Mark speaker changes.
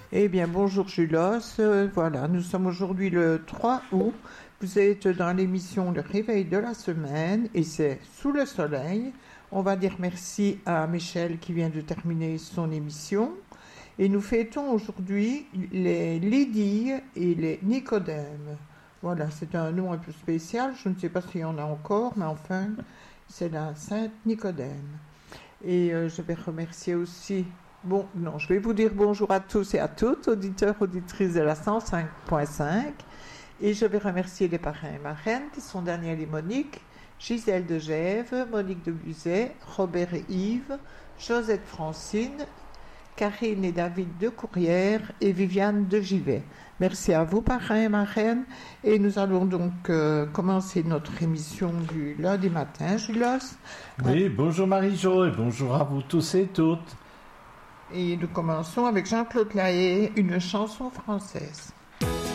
Speaker 1: Eh bien, bonjour Julos. Voilà, nous sommes aujourd'hui le 3 août. Vous êtes dans l'émission Le Réveil de la semaine et c'est Sous le soleil. On va dire merci à Michel qui vient de terminer son émission. Et nous fêtons aujourd'hui les Lydie et les Nicodèmes. Voilà, c'est un nom un peu spécial. Je ne sais pas s'il y en a encore, mais enfin, c'est la Sainte Nicodème. Et je vais remercier aussi... Bon, non, je vais vous dire bonjour à tous et à toutes, auditeurs, auditrices de la 105.5. Et je vais remercier les parrains et marraines qui sont Daniel et Monique, Gisèle de Gève, Monique de Buzet, Robert et Yves, Josette Francine, Karine et David de Courrières et Viviane de Givet. Merci à vous, parrains et marraines. Et nous allons donc commencer notre émission du lundi matin, Julos.
Speaker 2: Oui, bonjour Marie-Jo et bonjour à vous tous et toutes.
Speaker 1: Et nous commençons avec Jean-Claude Lahaye, une chanson française.